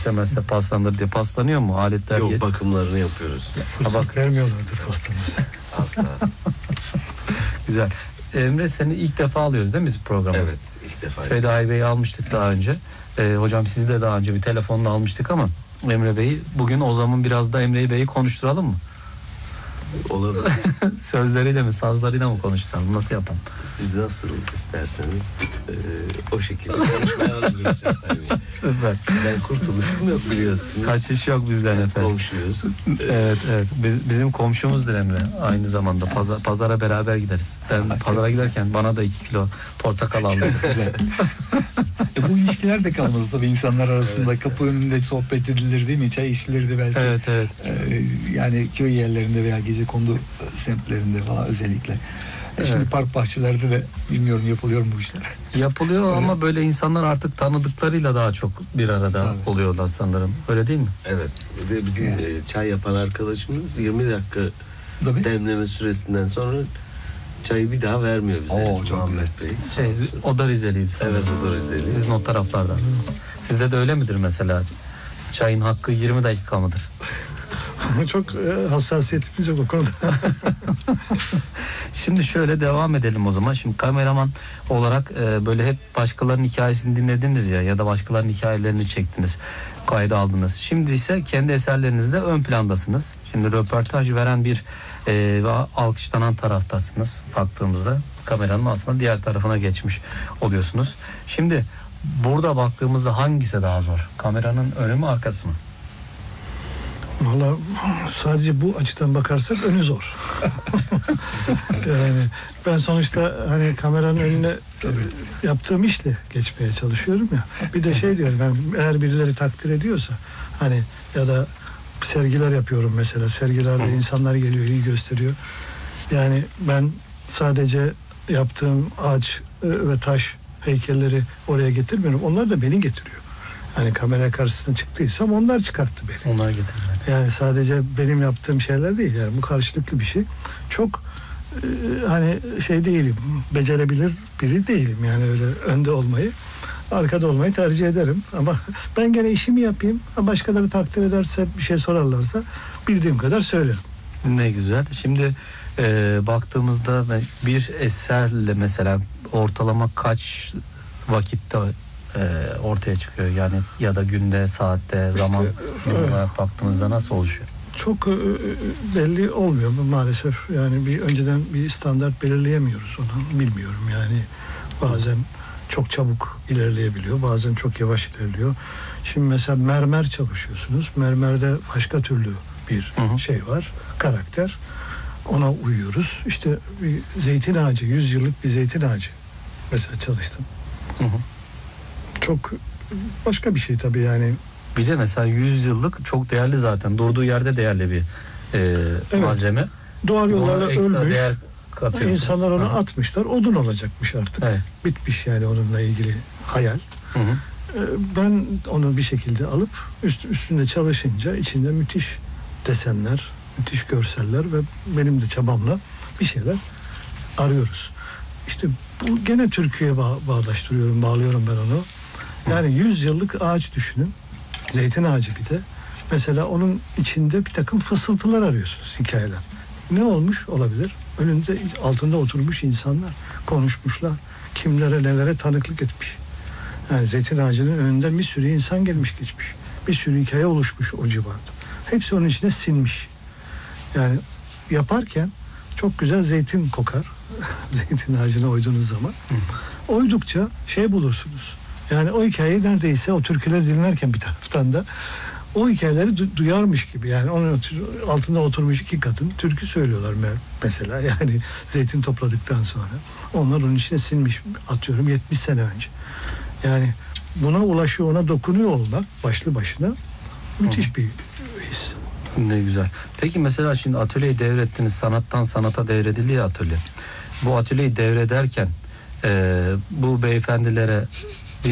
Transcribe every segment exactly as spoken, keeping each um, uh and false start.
istemezse paslanır diye paslanıyor mu? Aletler Yok, gel- bakımlarını yapıyoruz. Fırsat bak- vermiyorlardır pastamız. Asla. Güzel. Emre, seni ilk defa alıyoruz değil mi biz programa? Evet, ilk defa. Fedai Bey'i almıştık daha önce. Ee, hocam sizi de daha önce bir telefonla almıştık ama Emre Bey'i bugün o zaman biraz da Emre Bey'i konuşturalım mı? Olabilir. Sözleriyle mi, sazlarıyla mı konuşturalım? Nasıl yapalım? Siz nasıl isterseniz e, o şekilde konuşmaya hazırım Çağatay Bey. Süper. Sizden kurtuluşum yok, biliyorsunuz. Kaçış yok bizden efendim. Komşuyuz. Evet, evet. Biz- bizim komşumuzdur Emre. Aynı zamanda Paza- pazara beraber gideriz. Ben çok pazara güzel. giderken bana da iki kilo portakal aldım. E bu ilişkiler de kalmadı tabii insanlar arasında. Kapı önünde sohbet edilir değil mi? Çay içilirdi belki. Evet, evet. Ee, yani köy yerlerinde veya gecekondu semtlerinde falan özellikle. E Şimdi Evet. park bahçelerde de bilmiyorum yapılıyor mu bu işler? Yapılıyor Evet. ama böyle insanlar artık tanıdıklarıyla daha çok bir arada Tabii. oluyorlar sanırım. Öyle değil mi? Evet. Bir de bizim Yani. e, çay yapan arkadaşımız yirmi dakika Tabii. demleme süresinden sonra çayı bir daha vermiyor bize. Oo, çok Muhammed güzel. Bey. Şey, o da Rizeliydi sanırım. Evet, o da Rizeli. Sizin o taraflardan. Sizde de öyle midir mesela? Çayın hakkı yirmi dakika mıdır? Çok e, hassasiyetimiz yok o konuda. Şimdi şöyle devam edelim o zaman. Şimdi kameraman olarak e, böyle hep başkalarının hikayesini dinlediniz ya ya da başkalarının hikayelerini çektiniz, kayda aldınız. Şimdi ise kendi eserlerinizde ön plandasınız. Şimdi röportaj veren bir e, ve alkışlanan taraftasınız baktığımızda. Kameranın aslında diğer tarafına geçmiş oluyorsunuz. Şimdi burada baktığımızda hangisi daha zor? Kameranın önü mü, arkası mı? Valla sadece bu açıdan bakarsak önü zor. Yani ben sonuçta hani kameranın önüne yaptığım işle geçmeye çalışıyorum ya. Bir de şey diyorum, ben eğer birileri takdir ediyorsa hani ya da sergiler yapıyorum mesela, sergilerde insanlar geliyor, iyi gösteriyor. Yani ben sadece yaptığım ağaç e, ve taş heykelleri oraya getirmiyorum. Onlar da beni getiriyor. Hani kamera karşısına çıktıysam onlar çıkarttı beni. Onlar getirdiler. Yani sadece benim yaptığım şeyler değil, yani bu karşılıklı bir şey. Çok e, hani şey değilim, becerebilir biri değilim yani, öyle önde olmayı, arkada olmayı tercih ederim. Ama ben gene işimi yapayım, başkaları takdir ederse, bir şey sorarlarsa bildiğim kadar söylerim. Ne güzel. Şimdi e, baktığımızda ben- bir eserle mesela ortalama kaç vakitte e, ortaya çıkıyor? Yani ya da günde, saatte, zaman evet. olarak baktığımızda nasıl oluşuyor? Çok e, belli olmuyor maalesef. Yani bir önceden bir standart belirleyemiyoruz onu. Bilmiyorum yani. Bazen çok çabuk ilerleyebiliyor, bazen çok yavaş ilerliyor. Şimdi mesela mermer çalışıyorsunuz. Mermerde başka türlü bir Hı hı. şey var, karakter. Ona uyuyoruz. İşte bir zeytin ağacı, yüz yıllık bir zeytin ağacı mesela çalıştım. Hı hı. Çok başka bir şey tabii yani. Bir de mesela yüz yıllık çok değerli zaten. Durduğu yerde değerli bir e, Evet. malzeme. Doğal Ona yollarla ekstra ölmüş. değer katıyorsunuz. İnsanlar onu Hı hı. atmışlar. Odun olacakmış artık. Evet. Bitmiş yani onunla ilgili hayal. Hı hı. Ee, Ben onu bir şekilde alıp üst, üstünde çalışınca içinde müthiş desenler, müthiş görseller ve benim de çabamla bir şeyler arıyoruz. İşte bu gene Türkiye'ye bağ, bağdaştırıyorum, bağlıyorum ben onu. Yani yüz yıllık ağaç düşünün. Zeytin ağacı bir de. Mesela onun içinde bir takım fısıltılar arıyorsunuz, hikayeler. Ne olmuş olabilir? Önünde, altında oturmuş insanlar konuşmuşlar. Kimlere nelere tanıklık etmiş. Yani zeytin ağacının önünden bir sürü insan gelmiş geçmiş. Bir sürü hikaye oluşmuş o civarda. Hepsi onun içine sinmiş. Yani yaparken çok güzel zeytin kokar. Zeytin ağacına oyduğunuz zaman. Oydukça şey bulursunuz. Yani o hikayeyi neredeyse o türküleri dinlerken bir taraftan da o hikayeleri du- duyarmış gibi. Yani onun otur- altında oturmuş iki kadın türkü söylüyorlar me- mesela. Yani zeytin topladıktan sonra. Onlar onun içine sinmiş, atıyorum yetmiş sene önce. Yani buna ulaşıyor, ona dokunuyor olmak başlı başına müthiş bir his. Ne güzel. Peki mesela şimdi atölyeyi devrettiniz. Sanattan sanata devredildi ya atölye. Bu atölyeyi devrederken e, bu beyefendilere bir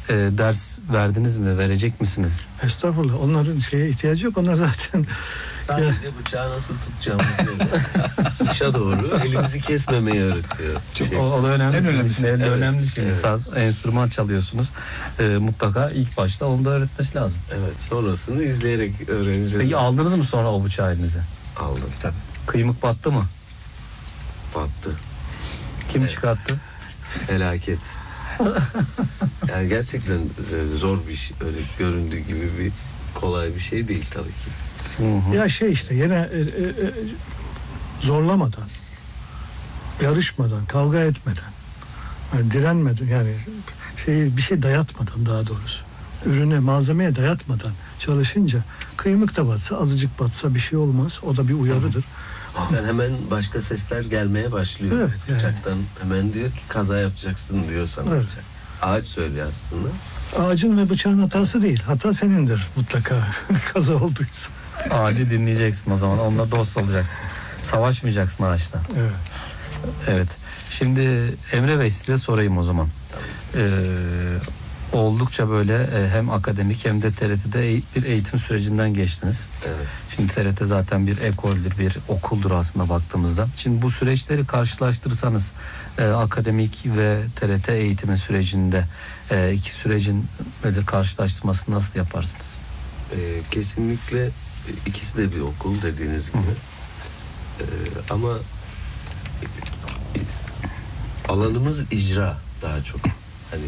e, ders verdiniz mi? Verecek misiniz? Estağfurullah. Onların şeye ihtiyacı yok. Onlar zaten Sadece bıçağı nasıl tutacağımızı öğretiyor. Dışa doğru elimizi kesmemeyi öğretiyor. Çok, o, o da önemli. En Sizin önemlisi. için elde Evet. önemli şey. Evet. Saz, enstrüman çalıyorsunuz. E, mutlaka ilk başta onu da öğretmesi lazım. Evet, sonrasını izleyerek öğreneceğiz. Peki aldınız mı sonra o bıçağı elinize? Aldım. Tabii. Kıymık battı mı? Battı. Kim Evet. çıkarttı? Felaket. Yani gerçekten zor bir şey. Öyle göründüğü gibi bir kolay bir şey değil tabii ki. Hı hı. ya şey işte yine e, e, e, zorlamadan, yarışmadan, kavga etmeden, yani direnmeden, yani şey bir şey dayatmadan, daha doğrusu ürüne, malzemeye dayatmadan çalışınca kıymık da batsa, azıcık batsa bir şey olmaz. O da bir uyarıdır. Zaten hemen başka sesler gelmeye başlıyor. Evet, yani. Bıçaktan hemen diyor ki kaza yapacaksın diyor sana Evet. bıçak. Ağaç söylüyor aslında. Ağacın ve bıçağın hatası değil. Hata senindir mutlaka kaza olduysa. Ağacı dinleyeceksin o zaman. Onunla dost olacaksın. Savaşmayacaksın ağaçla. Evet. Evet. Şimdi Emre Bey size sorayım o zaman. Ee, oldukça böyle e, hem akademik hem de T R T'de eğ- bir eğitim sürecinden geçtiniz. Evet. Şimdi T R T zaten bir ekoldür, bir okuldur aslında baktığımızda. Şimdi bu süreçleri karşılaştırırsanız e, akademik ve T R T eğitimi sürecinde e, iki sürecin böyle karşılaştırmasını nasıl yaparsınız? Ee, kesinlikle ikisi de bir okul dediğiniz gibi. Ee, ama alanımız icra daha çok. Hani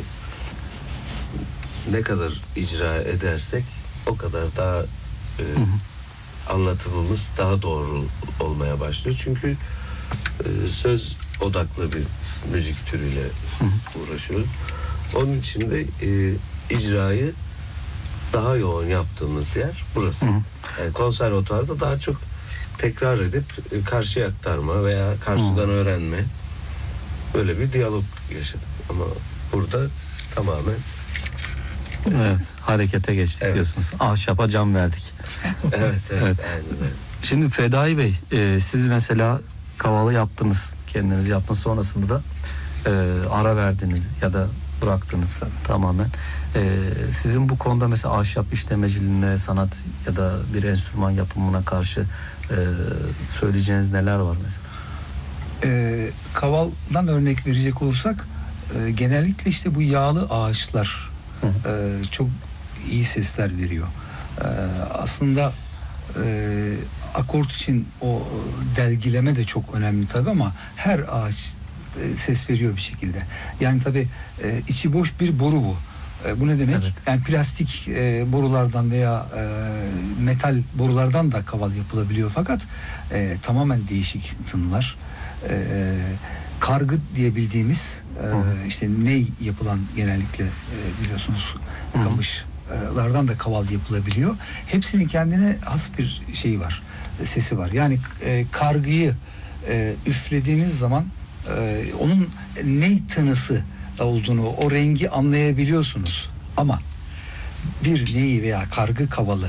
ne kadar icra edersek o kadar daha e, anlatımımız daha doğru olmaya başlıyor. Çünkü e, söz odaklı bir müzik türüyle uğraşıyoruz. Onun için de e, icrayı daha yoğun yaptığımız yer burası. Hı hı. Yani konservatuvarda daha çok tekrar edip e, karşıya aktarma veya karşıdan öğrenme, böyle bir diyalog yaşadık. Ama burada tamamen Evet, harekete geçtik Evet. diyorsunuz. Ahşapa can verdik. evet evet, Evet. aynen öyle. Şimdi Fedai Bey, e, siz mesela kavalı yaptınız, kendiniz yaptınız, sonrasında da e, ara verdiniz ya da bıraktınız tamamen. E, sizin bu konuda mesela ahşap işlemeciliğine, sanat ya da bir enstrüman yapımına karşı e, söyleyeceğiniz neler var mesela? Ee, kavaldan örnek verecek olursak e, genellikle işte bu yağlı ağaçlar e, çok iyi sesler veriyor. E, aslında e, akort için o delgileme de çok önemli tabii, ama her ağaç e, ses veriyor bir şekilde. Yani tabii e, içi boş bir boru bu. E, bu ne demek? Evet. Yani plastik e, borulardan veya e, metal borulardan da kaval yapılabiliyor, fakat e, tamamen değişik tınlar. E, kargı diye bildiğimiz e, işte ney yapılan genellikle e, biliyorsunuz kamışlardan da kaval yapılabiliyor. Hepsinin kendine has bir şeyi var, e, sesi var. Yani e, kargıyı e, üflediğiniz zaman e, onun ney tınısı olduğunu, o rengi anlayabiliyorsunuz. Ama bir neyi veya kargı kavalı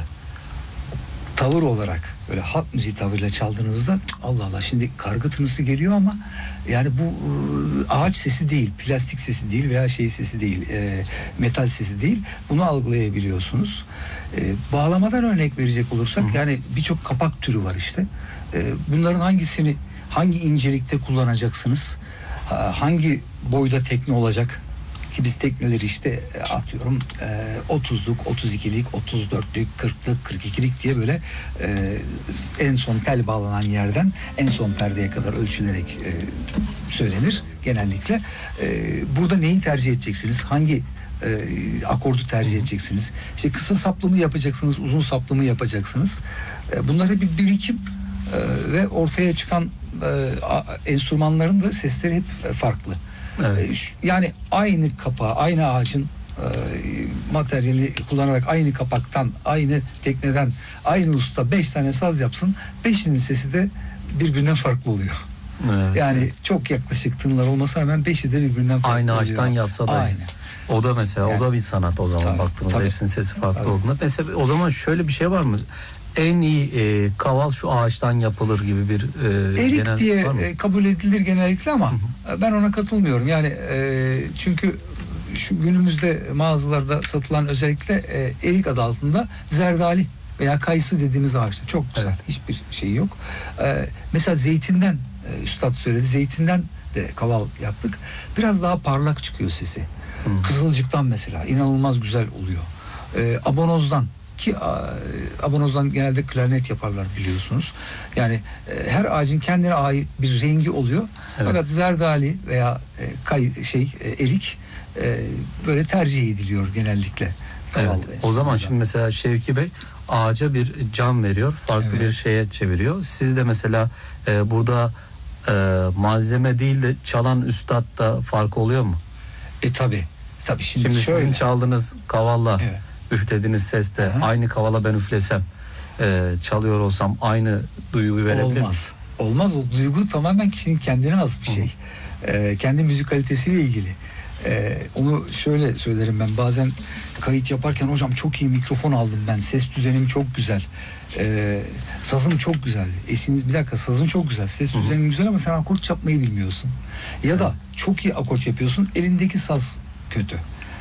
tavır olarak böyle halk müziği tavırla çaldığınızda Allah Allah şimdi kargı tınısı geliyor, ama yani bu e, ağaç sesi değil, plastik sesi değil veya şey sesi değil, e, metal sesi değil. Bunu algılayabiliyorsunuz. E, bağlamadan örnek verecek olursak, Hı. yani birçok kapak türü var işte. E, bunların hangisini hangi incelikte kullanacaksınız? Ha, hangi boyda tekne olacak? Ki biz tekneleri işte atıyorum e, otuzluk, otuz ikilik, otuz dörtlük, kırklık, kırk ikilik diye böyle e, en son tel bağlanan yerden en son perdeye kadar ölçülerek e, söylenir genellikle. E, burada neyi tercih edeceksiniz? Hangi e, akordu tercih edeceksiniz? İşte kısa saplı mı yapacaksınız, uzun saplı mı yapacaksınız? E, bunlar bir birikim e, ve ortaya çıkan e, a, enstrümanların da sesleri hep farklı. Evet. Yani aynı kapağı, aynı ağacın e, materyali kullanarak aynı kapaktan, aynı tekneden, aynı usta beş tane saz yapsın, beşinin sesi de birbirinden farklı oluyor. Evet. Yani çok yaklaşık tınlar olmasına rağmen beşi de birbirinden farklı Aynı oluyor. ağaçtan yapsa da Aynı. o da mesela Yani- o da bir sanat o zaman Tabii, baktığımızda tabii. hepsinin sesi farklı Tabii. olduğunda. Mesela o zaman şöyle bir şey var mı? En iyi e, kaval şu ağaçtan yapılır gibi bir e, Erik genel diye var mı? e, kabul edilir genellikle, ama e, ben ona katılmıyorum. Yani e, çünkü şu günümüzde mağazalarda satılan özellikle e, erik adı altında zerdali veya kayısı dediğimiz ağaçta. Çok güzel. Evet. Hiçbir şey yok. E, mesela zeytinden, e, üstad söyledi, zeytinden de kaval yaptık. Biraz daha parlak çıkıyor sesi. Hmm. Kızılcıktan mesela inanılmaz güzel oluyor. E, abonozdan ki a, abonozdan genelde klarnet yaparlar biliyorsunuz. Yani e, her ağacın kendine ait bir rengi oluyor. Evet. Fakat zerdali veya e, kay, şey e, erik e, böyle tercih ediliyor genellikle. Evet. Kaval O zaman enstrümanında. şimdi mesela Şevki Bey ağaca bir can veriyor. Farklı Evet. bir şeye çeviriyor. Siz de mesela e, burada e, malzeme değil de çalan üstadda fark oluyor mu? E tabi. Tabi şimdi, Şimdi şöyle. sizin çaldığınız kavalla Evet. üflediğiniz seste Aha. aynı kavala ben üflesem e, çalıyor olsam aynı duyguyu verebilir mi? Olmaz. Olmaz. O duygu tamamen kişinin kendine has bir şey. Ee, kendi müzikalitesiyle ilgili. Ee, onu şöyle söylerim ben. Bazen kayıt yaparken hocam çok iyi mikrofon aldım ben. Ses düzenim çok güzel. Ee, sazım çok güzel. Eşiniz bir dakika sazın çok güzel. Ses düzenin güzel ama sen akort yapmayı bilmiyorsun. Ya da çok iyi akort yapıyorsun. Elindeki saz kötü.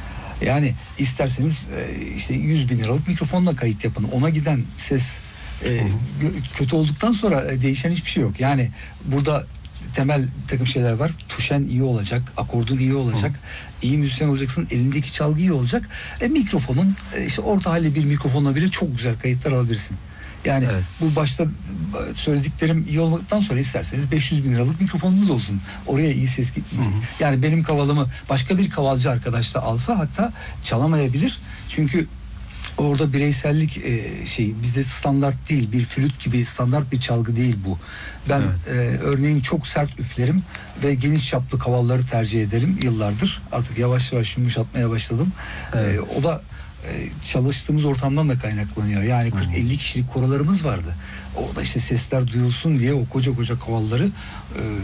Yani isterseniz e, işte yüz bin liralık mikrofonla kayıt yapın. Ona giden ses e, gö- kötü olduktan sonra e, değişen hiçbir şey yok. Yani burada temel bir takım şeyler var. Tuşen iyi olacak, akordun iyi olacak, iyi müzisyen olacaksın, elindeki çalgı iyi olacak. E, mikrofonun e, işte orta halli bir mikrofonla bile çok güzel kayıtlar alabilirsin. Yani Evet. bu başta söylediklerim iyi olmaktan sonra isterseniz beş yüz bin liralık mikrofonunuz olsun. Oraya iyi ses gitmeyecek. Yani benim kavalımı başka bir kavalcı arkadaş da alsa hatta çalamayabilir. Çünkü orada bireysellik e, şey bizde standart değil, bir flüt gibi standart bir çalgı değil bu. Ben Evet. e, örneğin çok sert üflerim ve geniş çaplı kavalları tercih ederim yıllardır. Artık yavaş yavaş yumuşatmaya başladım. Evet. E, o da e, çalıştığımız ortamdan da kaynaklanıyor. Yani kırk elli kişilik korolarımız vardı. Orada işte sesler duyulsun diye o koca koca kavalları e,